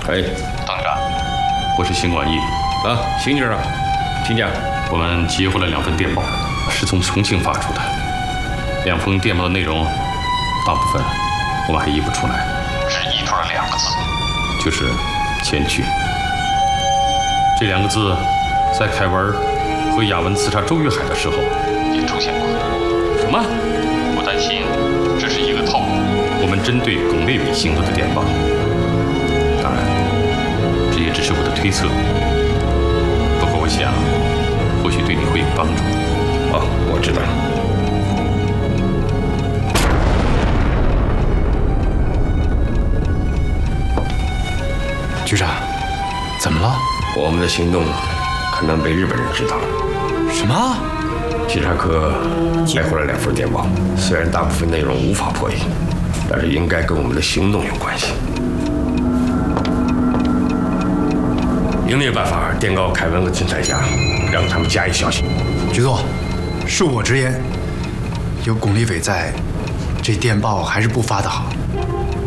哎， 董事长， 我是邢广义啊，邢局长，听见？我们接获了2份电报，是从重庆发出的。2封电报的内容，大部分我们还译不出来， 只译出了2个字， 就是“前去”。这2个字，在凯文和亚文刺杀周玉海的时候也出现过。 什么？ 我担心这是一个套路。 我们针对龚卫伟行动的电报，当然，这也只是我的推测。不过我想，或许对你会有帮助。 哦，我知道了。 局长，怎么了？ 我们的行动可能被日本人知道了。 什么？ 稽查科带回来2份电报，虽然大部分内容无法破译，但是应该跟我们的行动有关系。应那办法电告凯文和金彩霞，让他们加以小心。 局座，恕我直言，有巩立伟在，这电报还是不发的好。